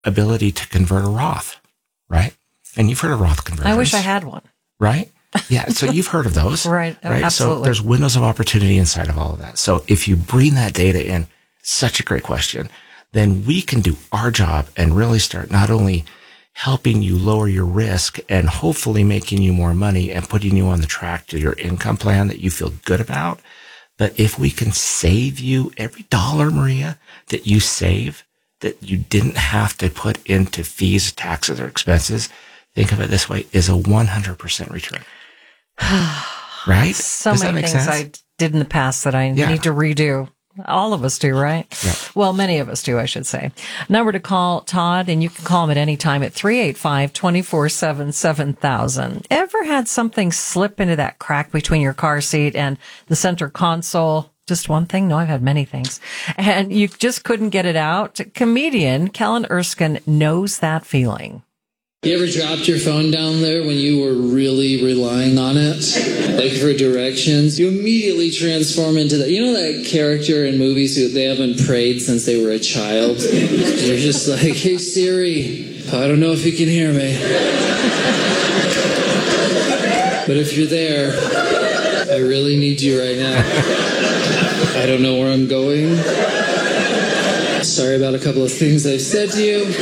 ability to convert a Roth, right? And you've heard of Roth conversions. I wish I had one. Right? Yeah. So you've heard of those. Right. Absolutely. So there's windows of opportunity inside of all of that. So if you bring that data in, such a great question, then we can do our job and really start not only helping you lower your risk and hopefully making you more money and putting you on the track to your income plan that you feel good about. But if we can save you every dollar, Maria, that you save, that you didn't have to put into fees, taxes, or expenses, think of it this way, is a 100% return. Right? So many things I did in the past that I need to redo. All of us do, right? Yeah. Well, many of us do, I should say. Number to call Todd, and you can call him at any time at 385-247-7000. Ever had something slip into that crack between your car seat and the center console? Just one thing? No, I've had many things. And you just couldn't get it out? Comedian Kellen Erskine knows that feeling. You ever dropped your phone down there when you were really relying on it? Like for directions? You immediately transform into that. You know that character in movies who they haven't prayed since they were a child? You're just like, hey Siri, I don't know if you can hear me. But if you're there, I really need you right now. I don't know where I'm going. Sorry about a couple of things I've said to you.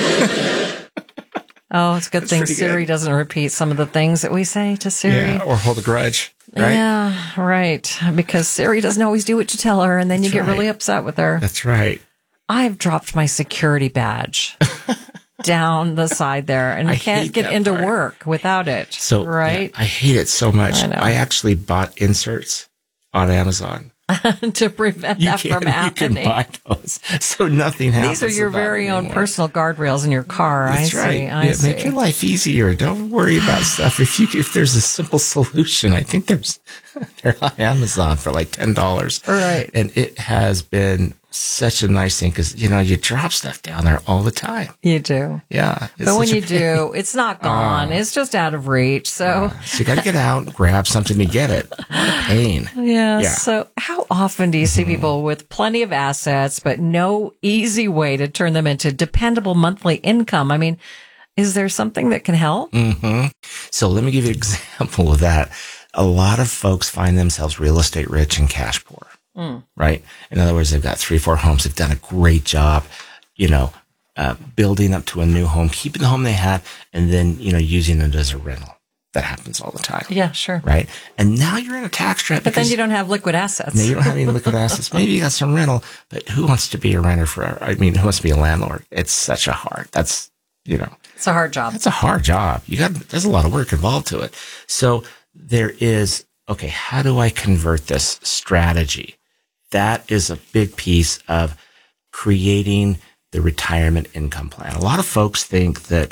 Oh, it's a good thing Siri doesn't repeat some of the things that we say to Siri. Yeah, or hold a grudge, right? Yeah, right. Because Siri doesn't always do what you tell her, and then you get really upset with her. That's right. I've dropped my security badge down the side there, and I can't get into work without it. So, right? I hate it so much. I actually bought inserts on Amazon. To prevent that from happening. You can buy those, so nothing happens. These are your very own personal guardrails in your car. That's right. I see. Make your life easier. Don't worry about stuff. If there's a simple solution, I think they're on Amazon for like $10. Right. And it has been such a nice thing because, you drop stuff down there all the time. You do. Yeah. But when you do, it's not gone. It's just out of reach. So you got to get out and grab something to get it. What a pain. Yeah. So how often do you see people with plenty of assets, but no easy way to turn them into dependable monthly income? I mean, is there something that can help? Mm-hmm. So let me give you an example of that. A lot of folks find themselves real estate rich and cash poor. Right? In other words, they've got 3-4 homes. They've done a great job, building up to a new home, keeping the home they have, and then, using it as a rental. That happens all the time. Yeah, sure. Right? And now you're in a tax trap. But then you don't have liquid assets. No, you don't have any liquid assets. Maybe you got some rental, but who wants to be a renter who wants to be a landlord? It's such a hard, it's a hard job. It's a hard job. There's a lot of work involved to it. So there is, how do I convert this strategy? That is a big piece of creating the retirement income plan. A lot of folks think that,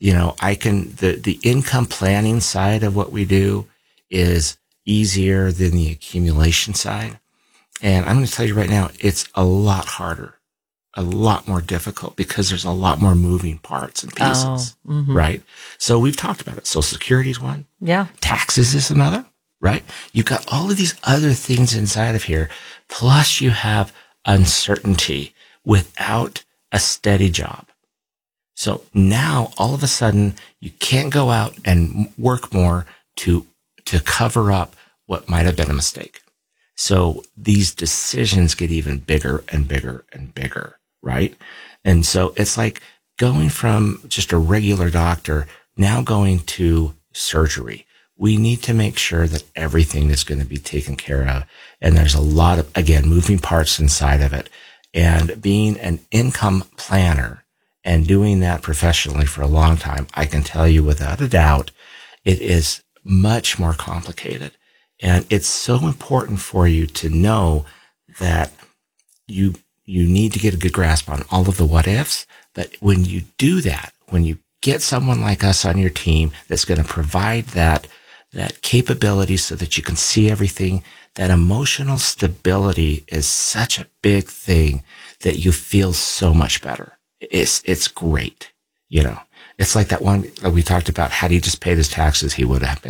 the income planning side of what we do is easier than the accumulation side. And I'm going to tell you right now, it's a lot harder, a lot more difficult because there's a lot more moving parts and pieces, right? So we've talked about it. Social Security is one. Yeah. Taxes is another. Right? You've got all of these other things inside of here. Plus you have uncertainty without a steady job. So now all of a sudden you can't go out and work more to cover up what might have been a mistake. So these decisions get even bigger and bigger and bigger. Right? And so it's like going from just a regular doctor now going to surgery. We need to make sure that everything is going to be taken care of. And there's a lot of, again, moving parts inside of it. And being an income planner and doing that professionally for a long time, I can tell you without a doubt, it is much more complicated. And it's so important for you to know that you need to get a good grasp on all of the what ifs. But when you do that, when you get someone like us on your team that's going to provide that capability so that you can see everything, that emotional stability is such a big thing that you feel so much better. It's great. It's like that one that we talked about. Had he just paid his taxes, he would have been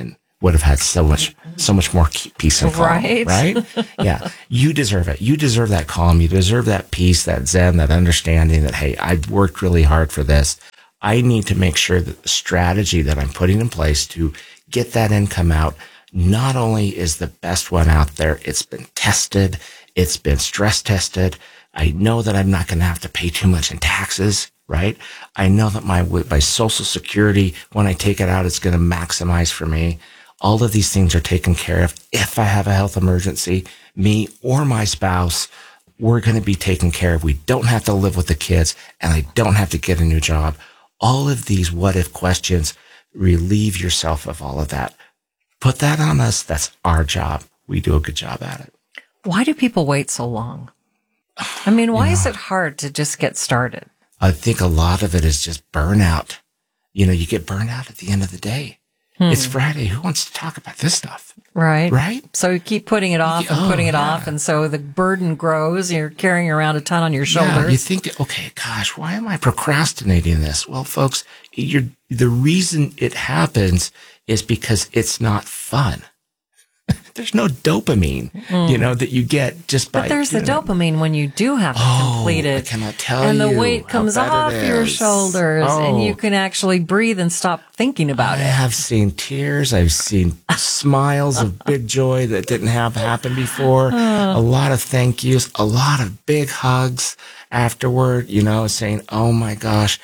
would have had so much more peace and calm, right? Yeah. You deserve it. You deserve that calm. You deserve that peace, that zen, that understanding that, hey, I've worked really hard for this. I need to make sure that the strategy that I'm putting in place to get that income out not only is the best one out there, it's been tested, it's been stress tested. I know that I'm not going to have to pay too much in taxes, right? I know that my Social Security, when I take it out, it's going to maximize for me. All of these things are taken care of. If I have a health emergency, me or my spouse, we're going to be taken care of. We don't have to live with the kids, and I don't have to get a new job. All of these what if questions, relieve yourself of all of that. Put that on us. That's our job. We do a good job at it. Why do people wait so long? I mean, why is it hard to just get started? I think a lot of it is just burnout. You get burnt out at the end of the day. It's Friday. Who wants to talk about this stuff? Right. Right? So you keep putting it off and putting it off. And so the burden grows. You're carrying around a ton on your shoulders. Yeah, you think, okay, gosh, why am I procrastinating this? Well, folks, the reason it happens is because it's not fun. There's no dopamine, that you get just by. But there's the dopamine when you do have to complete it. I cannot tell you. And the weight comes off your shoulders and you can actually breathe and stop thinking about it. I have seen tears. I've seen smiles of big joy that didn't happen before. A lot of thank yous, a lot of big hugs afterward, saying, oh my gosh,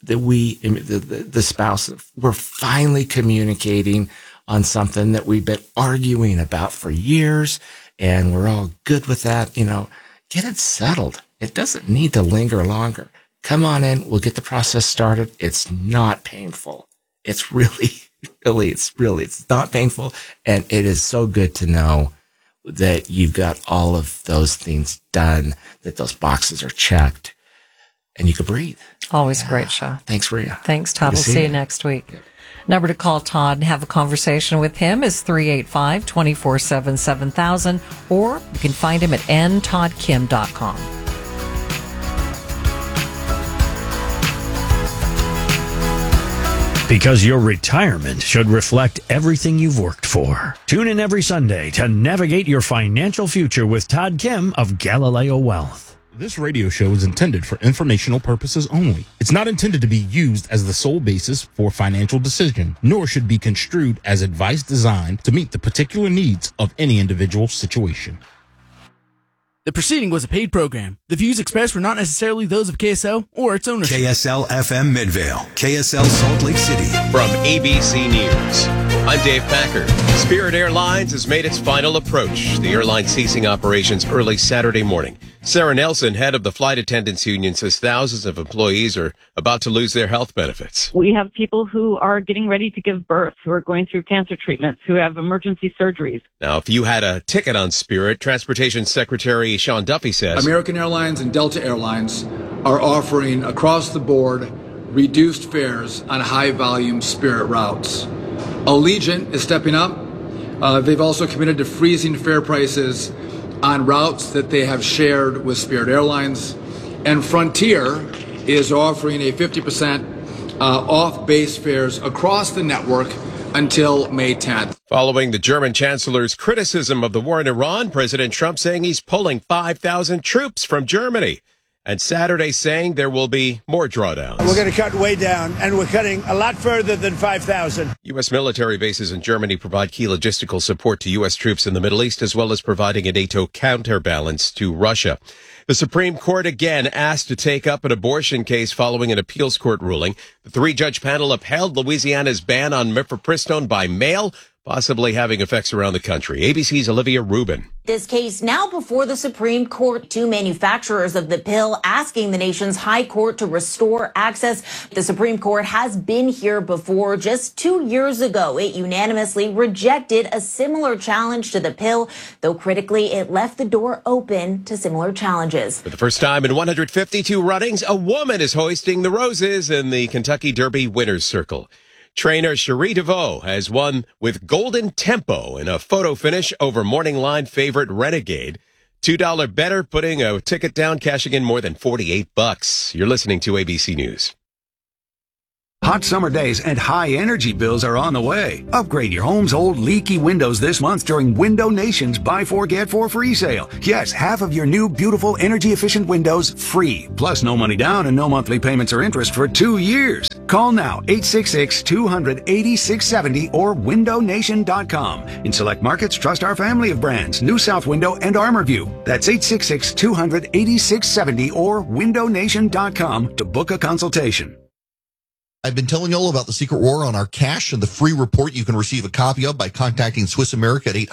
the spouse, we're finally communicating on something that we've been arguing about for years, and we're all good with that. Get it settled. It doesn't need to linger longer. Come on in. We'll get the process started. It's not painful. It's it's not painful. And it is so good to know that you've got all of those things done, that those boxes are checked, and you can breathe. Always a great show. Thanks, Rhea. Thanks, Todd. We'll see you next week. Yep. Number to call Todd and have a conversation with him is 385-247-7000, or you can find him at ntoddkim.com. Because your retirement should reflect everything you've worked for. Tune in every Sunday to navigate your financial future with Todd Kim of Galileo Wealth. This radio show is intended for informational purposes only. It's not intended to be used as the sole basis for financial decision, nor should be construed as advice designed to meet the particular needs of any individual situation. The proceeding was a paid program. The views expressed were not necessarily those of KSL or its ownership. KSL FM Midvale, KSL Salt Lake City. From ABC News, I'm Dave Packer. Spirit Airlines has made its final approach. The airline ceasing operations early Saturday morning. Sarah Nelson, head of the Flight Attendants Union, says thousands of employees are about to lose their health benefits. We have people who are getting ready to give birth, who are going through cancer treatments, who have emergency surgeries. Now, if you had a ticket on Spirit, Transportation Secretary Sean Duffy says American Airlines and Delta Airlines are offering across the board reduced fares on high volume Spirit routes. Allegiant is stepping up. They've also committed to freezing fare prices on routes that they have shared with Spirit Airlines. And Frontier is offering a 50% off base fares across the network until May 10th. Following the German chancellor's criticism of the war in Iran, President Trump saying he's pulling 5,000 troops from Germany. And Saturday saying there will be more drawdowns. We're going to cut way down, and we're cutting a lot further than 5,000. U.S. military bases in Germany provide key logistical support to U.S. troops in the Middle East, as well as providing a NATO counterbalance to Russia. The Supreme Court again asked to take up an abortion case following an appeals court ruling. The three-judge panel upheld Louisiana's ban on mifepristone by mail, possibly having effects around the country. ABC's Olivia Rubin. This case now before the Supreme Court. Two manufacturers of the pill asking the nation's high court to restore access. The Supreme Court has been here before. Just 2 years ago, it unanimously rejected a similar challenge to the pill, though critically it left the door open to similar challenges. For the first time in 152 runnings, a woman is hoisting the roses in the Kentucky Derby Winners Circle. Trainer Cherie DeVoe has won with golden tempo in a photo finish over morning line favorite Renegade. $2 better, putting a ticket down, cashing in more than $48. You're listening to ABC News. Hot summer days and high energy bills are on the way. Upgrade your home's old leaky windows this month during Window Nation's Buy 4 Get 4 free sale. Yes, half of your new beautiful energy efficient windows free. Plus no money down and no monthly payments or interest for 2 years. Call now 866-200-8670 or windownation.com. In select markets, trust our family of brands, New South Window and ArmorView. That's 866-200-8670 or windownation.com to book a consultation. I've been telling you all about the Secret War on our cash and the free report you can receive a copy of by contacting Swiss America at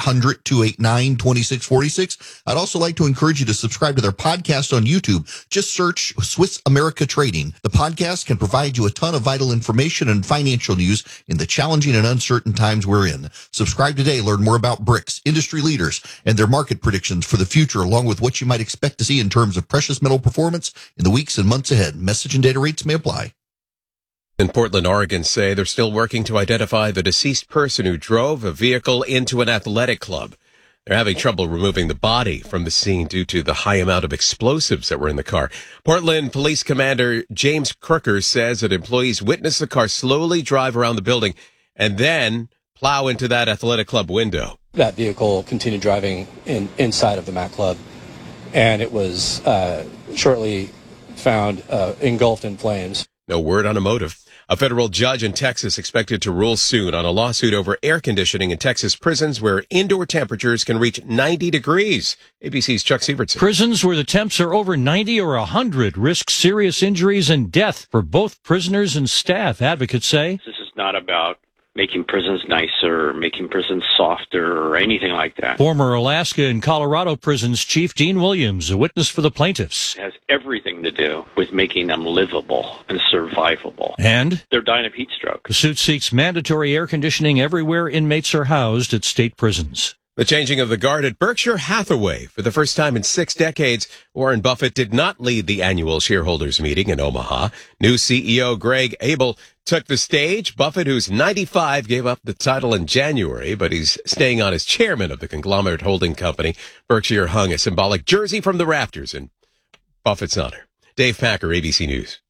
800-289-2646. I'd also like to encourage you to subscribe to their podcast on YouTube. Just search Swiss America Trading. The podcast can provide you a ton of vital information and financial news in the challenging and uncertain times we're in. Subscribe today. Learn more about BRICS, industry leaders, and their market predictions for the future, along with what you might expect to see in terms of precious metal performance in the weeks and months ahead. Message and data rates may apply. In Portland, Oregon say they're still working to identify the deceased person who drove a vehicle into an athletic club. They're having trouble removing the body from the scene due to the high amount of explosives that were in the car. Portland Police Commander James Crooker says that employees witnessed the car slowly drive around the building and then plow into that athletic club window. That vehicle continued driving inside of the Mac Club, and it was shortly found engulfed in flames. No word on a motive. A federal judge in Texas expected to rule soon on a lawsuit over air conditioning in Texas prisons where indoor temperatures can reach 90 degrees. ABC's Chuck Sievertson. Prisons where the temps are over 90 or 100 risk serious injuries and death for both prisoners and staff, advocates say. This is not about making prisons nicer, making prisons softer, or anything like that. Former Alaska and Colorado prisons chief Dean Williams, a witness for the plaintiffs. It has everything to do with making them livable and survivable. And they're dying of heat stroke. The suit seeks mandatory air conditioning everywhere inmates are housed at state prisons. The changing of the guard at Berkshire Hathaway. For the first time in 6 decades, Warren Buffett did not lead the annual shareholders meeting in Omaha. New CEO Greg Abel took the stage. Buffett, who's 95, gave up the title in January, but he's staying on as chairman of the conglomerate holding company. Berkshire hung a symbolic jersey from the rafters in Buffett's honor. Dave Packer, ABC News.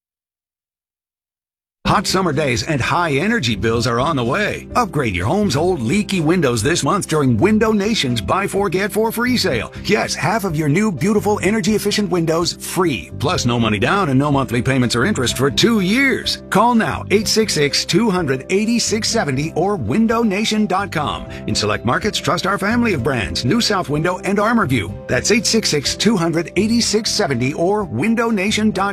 Hot summer days and high energy bills are on the way. Upgrade your home's old leaky windows this month during Window Nation's Buy 4 Get 4 free sale. Yes, half of your new beautiful energy efficient windows free. Plus no money down and no monthly payments or interest for 2 years. Call now 866-200-8670 or windownation.com. In select markets, trust our family of brands, New South Window and ArmorView. That's 866-200-8670 or windownation.com.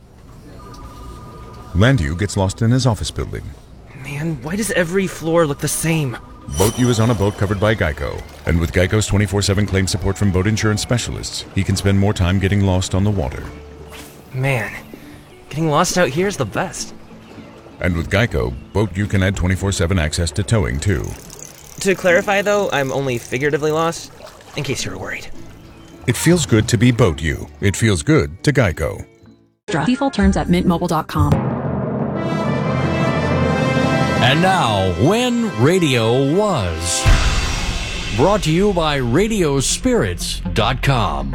Landu gets lost in his office building. Man, why does every floor look the same? Boat U is on a boat covered by Geico. And with Geico's 24/7 claim support from boat insurance specialists, he can spend more time getting lost on the water. Man, getting lost out here is the best. And with Geico, Boat U can add 24/7 access to towing, too. To clarify, though, I'm only figuratively lost, in case you were worried. It feels good to be Boat U. It feels good to Geico. Default terms at mintmobile.com. And now, When Radio Was. Brought to you by Radiospirits.com.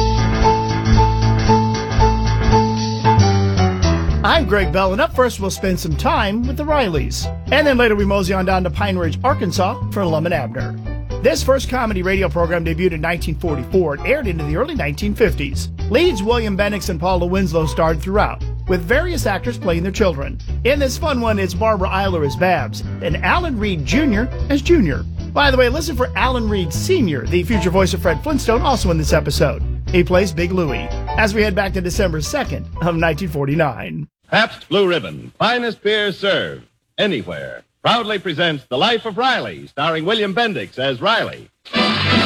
I'm Greg Bell, and up first we'll spend some time with the Rileys. And then later we mosey on down to Pine Ridge, Arkansas for Lum and Abner. This first comedy radio program debuted in 1944 and aired into the early 1950s. Leads William Bendix and Paula Winslow starred throughout, with various actors playing their children. In this fun one, it's Barbara Eiler as Babs and Alan Reed Jr. as Junior. By the way, listen for Alan Reed Sr., the future voice of Fred Flintstone, also in this episode. He plays Big Louie, as we head back to December 2nd of 1949. Pabst Blue Ribbon, finest beer served anywhere, proudly presents The Life of Riley, starring William Bendix as Riley.